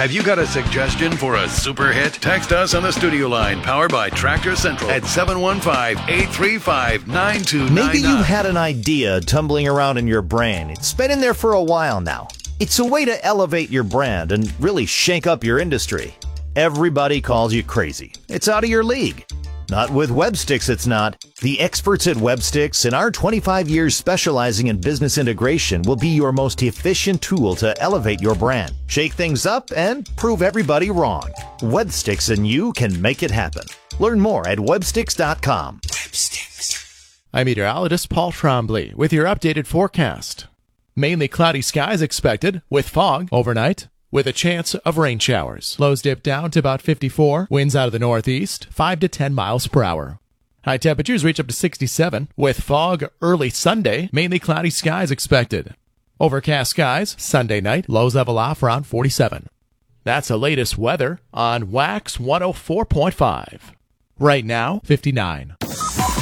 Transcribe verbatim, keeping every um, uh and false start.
Have you got a suggestion for a super hit? Text us on the studio line powered by Tractor Central at seven one five, eight three five, nine two nine nine. Maybe you had an idea tumbling around in your brain. It's been in there for a while now. It's a way to elevate your brand and really shake up your industry. Everybody calls you crazy. It's out of your league. Not with Websticks, it's not. The experts at Websticks and our twenty-five years specializing in business integration will be your most efficient tool to elevate your brand, shake things up, and prove everybody wrong. Websticks and you can make it happen. Learn more at websticks dot com. Websticks. I'm meteorologist Paul Trombley with your updated forecast. Mainly cloudy skies expected with fog overnight, with a chance of rain showers. Lows dip down to about fifty-four. Winds out of the northeast, five to ten miles per hour. High temperatures reach up to sixty-seven. With fog early Sunday, mainly cloudy skies expected. Overcast skies Sunday night. Lows level off around forty-seven. That's the latest weather on Wax one oh four point five. Right now, fifty-nine.